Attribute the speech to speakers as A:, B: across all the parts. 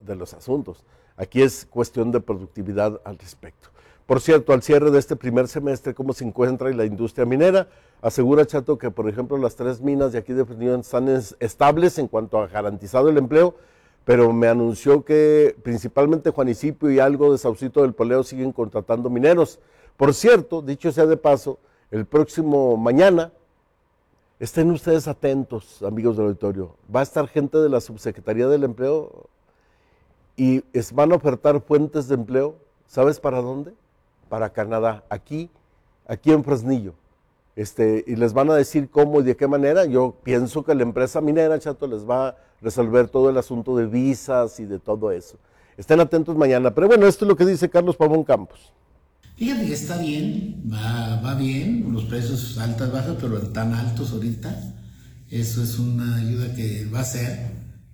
A: de los asuntos. Aquí es cuestión de productividad al respecto. Por cierto, al cierre de este primer semestre, ¿cómo se encuentra la industria minera? Asegura Chato que, por ejemplo, las 3 minas de aquí de Fresnillo están estables en cuanto a garantizado el empleo, pero me anunció que principalmente Juanicipio y algo de Saucito del Poleo siguen contratando mineros. Por cierto, dicho sea de paso, el próximo mañana, estén ustedes atentos, amigos del auditorio, va a estar gente de la Subsecretaría del Empleo y van a ofertar fuentes de empleo, ¿sabes para dónde? Para Canadá, aquí en Fresnillo. Y les van a decir cómo y de qué manera. Yo pienso que la empresa minera, Chato, les va a resolver todo el asunto de visas y de todo eso. Estén atentos mañana. Pero bueno, esto es lo que dice Carlos Pavón Campos.
B: Fíjate que está bien, va bien, los precios altas, bajas, pero tan altos ahorita. Eso es una ayuda que va a ser.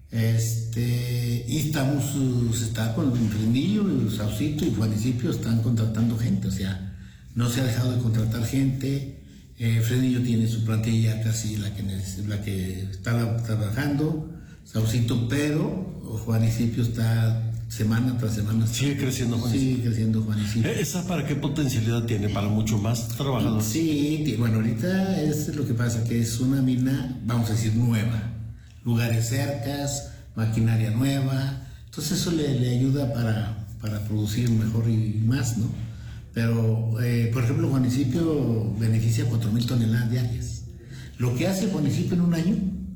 B: Y se está con el Fresnillo, el Saucito y Juanicipio están contratando gente, o sea, no se ha dejado de contratar gente. Fresnillo tiene su plantilla casi la que está trabajando, Saucito, pero Juanicipio está semana tras semana.
C: Sigue creciendo Juanicipio.
B: Sigue creciendo Juanicipio.
C: ¿Esa para qué potencialidad tiene? ¿Para mucho más trabajadores?
B: Sí, bueno, ahorita es lo que pasa, que es una mina, vamos a decir, nueva. Lugares cercas, maquinaria nueva, entonces eso le ayuda para producir mejor y más, ¿no? Pero, por ejemplo, Juanicipio beneficia 4,000 toneladas diarias. Lo que hace Juanicipio en un año,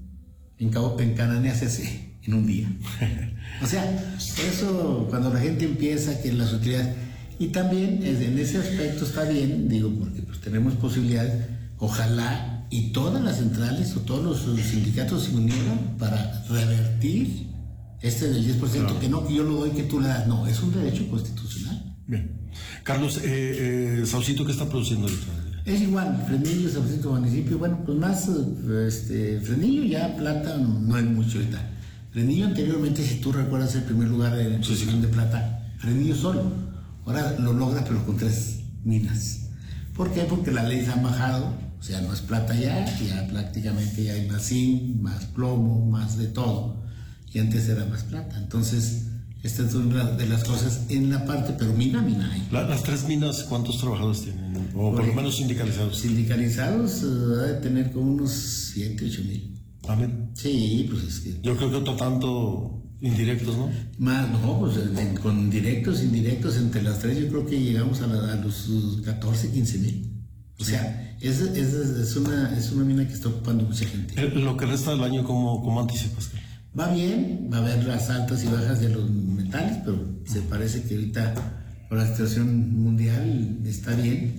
B: en Cananea se hace en un día. O sea, eso cuando la gente empieza, que las utilidades... Y también en ese aspecto está bien, digo, porque pues tenemos posibilidades, ojalá y todas las centrales o todos los sindicatos se unieran para revertir del 10%, claro. Que no que yo lo doy, que tú le das, no, es un derecho constitucional.
C: Bien. Carlos, Saucito, ¿qué está produciendo ahorita?
B: Es igual, Fresnillo, Saucito, Municipio, bueno, pues más, Fresnillo ya plata no hay mucho ahorita. Fresnillo anteriormente, si tú recuerdas el primer lugar en posición de plata, Fresnillo solo, ahora lo logra pero con 3 minas. ¿Por qué? Porque las leyes han bajado, o sea, no es plata ya prácticamente ya hay más zinc, más plomo, más de todo, y antes era más plata, entonces esta es una de las cosas en la parte, pero mina hay.
C: Las 3 minas, ¿cuántos trabajadores tienen? O por lo menos sindicalizados.
B: Sindicalizados ha de tener como unos 7, 8 mil.
C: Amén.
B: Sí, pues es que...
C: Yo creo que otro tanto indirectos, ¿no?
B: Más, no, pues con directos, indirectos, entre las 3 yo creo que llegamos a los 14, 15 mil. O sea, es una mina que está ocupando mucha gente.
C: Lo que resta del año, ¿cómo anticipas?
B: Va bien, va a haber las altas y bajas de los metales, pero se parece que ahorita por la situación mundial está bien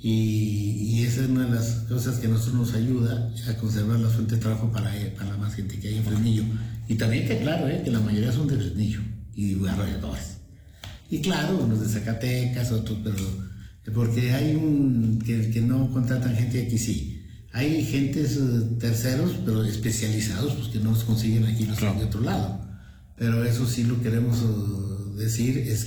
B: y esa es una de las cosas que a nosotros nos ayuda a conservar la fuente de trabajo para la más gente que hay en Fresnillo. Y también que claro, que la mayoría son de Fresnillo y arrolladores. Y claro, unos de Zacatecas, otros, pero porque hay que no contratan gente aquí sí. Hay gentes terceros, pero especializados, pues que no los consiguen aquí, los de otro lado. Pero eso sí lo queremos decir, es